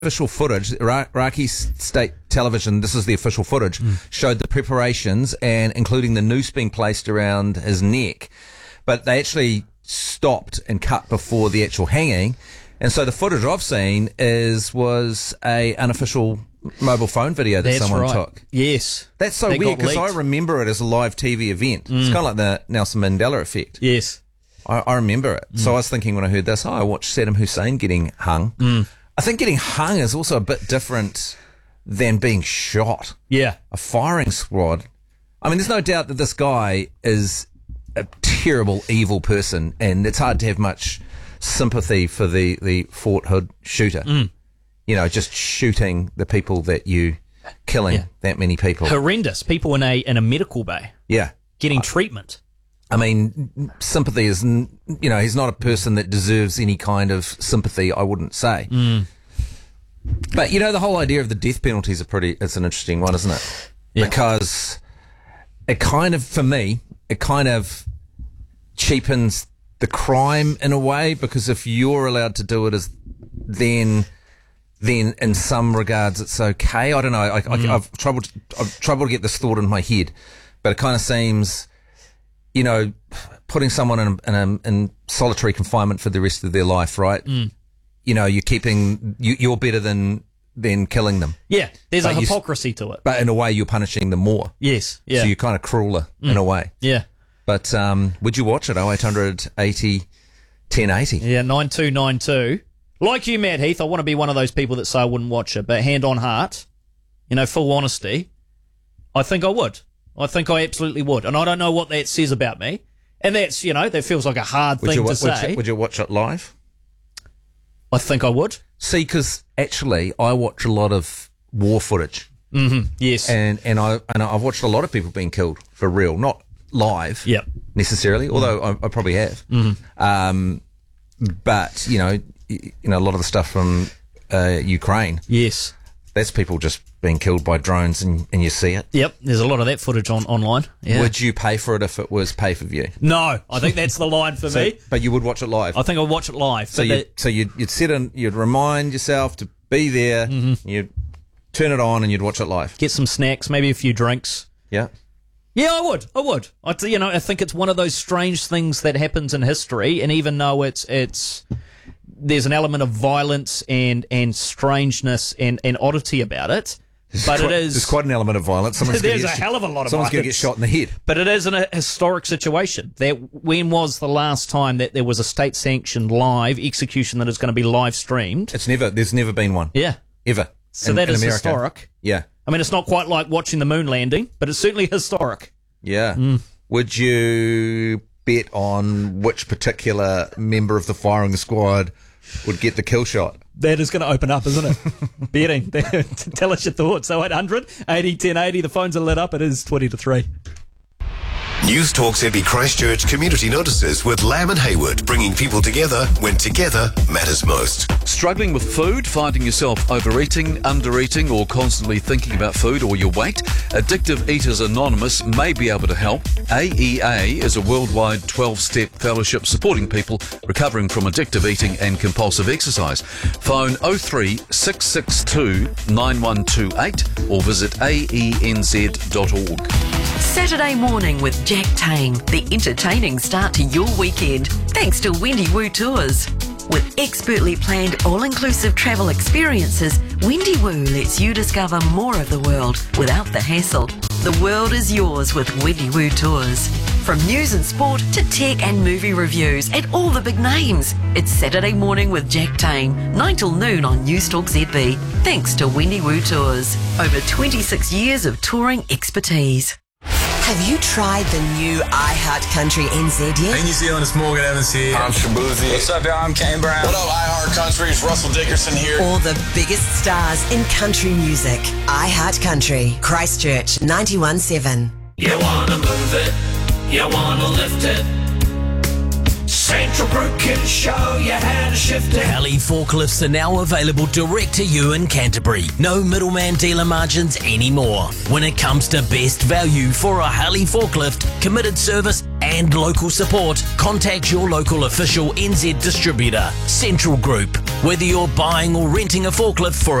official footage, Iraqi state television, this is the official footage, showed the preparations and including the noose being placed around his neck. But they stopped and cut before the actual hanging. And so the footage I've seen was a unofficial mobile phone video that someone took. Yes. That's so weird because I remember it as a live TV event. It's kind of like the Nelson Mandela effect. Yes. I remember it. So I was thinking when I heard this, I watched Saddam Hussein getting hung. I think getting hung is also a bit different than being shot. Yeah. A firing squad. I mean, there's no doubt that this guy is a terrible, evil person, and it's hard to have much sympathy for the Fort Hood shooter. You know, just shooting the people that you killing that many people. Horrendous. People in a medical bay. Yeah. Getting treatment. I mean, sympathy is, he's not a person that deserves any kind of sympathy, I wouldn't say. But, the whole idea of the death penalty is it's an interesting one, isn't it? Yeah. Because it kind of cheapens the crime in a way, because if you're allowed to do it then in some regards it's okay. I don't know. I've trouble to get this thought in my head, but it kind of seems, putting someone in solitary confinement for the rest of their life, right? You're better than killing them. Yeah, there's a hypocrisy to it. But in a way, you're punishing them more. Yes, yeah. So you're kind of crueler in a way. Yeah. But would you watch it? 0800 80 1080. Yeah, 9292. Like you, Matt Heath, I want to be one of those people that say I wouldn't watch it, but hand on heart, full honesty, I think I would. I think I absolutely would. And I don't know what that says about me. And that's, that feels like a hard thing to say. Would you watch it live? I think I would. See, because actually I watch a lot of war footage. Yes. And I've watched a lot of people being killed for real, not live necessarily, although I probably have. But, a lot of the stuff from Ukraine. Yes. That's people just being killed by drones and you see it. Yep, there's a lot of that footage online. Yeah. Would you pay for it if it was pay-per-view? No, I think that's the line for me. But you would watch it live? I think I'd watch it live. So you'd sit in, you'd remind yourself to be there, you'd turn it on and you'd watch it live. Get some snacks, maybe a few drinks. Yeah. Yeah, I would. I think it's one of those strange things that happens in history, and even though there's an element of violence and strangeness and oddity about it, there's quite an element of violence. There's a hell of a lot of violence. Someone's going to get shot in the head. But it is a historic situation. When was the last time that there was a state-sanctioned live execution that is going to be live streamed? There's never been one. Yeah. Ever. So that is historic. Yeah. I mean, it's not quite like watching the moon landing, but it's certainly historic. Yeah. Would you bet on which particular member of the firing squad would get the kill shot? That is going to open up, isn't it? Betting. Tell us your thoughts. 0800 80 1080. The phones are lit up. It is 20 to 3. News Talk ZB Christchurch Community Notices with Lamb and Hayward, bringing people together when together matters most. Struggling with food, finding yourself overeating, undereating, or constantly thinking about food or your weight? Addictive Eaters Anonymous may be able to help. AEA is a worldwide 12-step fellowship supporting people recovering from addictive eating and compulsive exercise. Phone 03 662 9128 or visit aenz.org. Saturday morning with Jack Tame, the entertaining start to your weekend, thanks to Wendy Woo Tours. With expertly planned all-inclusive travel experiences, Wendy Woo lets you discover more of the world without the hassle. The world is yours with Wendy Woo Tours. From news and sport to tech and movie reviews and all the big names. It's Saturday morning with Jack Tame, 9 till noon on News Talk ZB, thanks to Wendy Woo Tours. Over 26 years of touring expertise. Have you tried the new iHeart Country NZ yet? Hey New Zealand, it's Morgan Evans here. I'm Shabuzi. What's up, y'all? I'm Kane Brown. What up, iHeart Country? It's Russell Dickerson here. All the biggest stars in country music. iHeart Country, Christchurch 91.7. You wanna move it, you wanna lift it. Central Group can show you how to shift it. Heli forklifts are now available direct to you in Canterbury. No middleman dealer margins anymore. When it comes to best value for a Heli forklift, committed service and local support, contact your local official NZ distributor, Central Group. Whether you're buying or renting a forklift for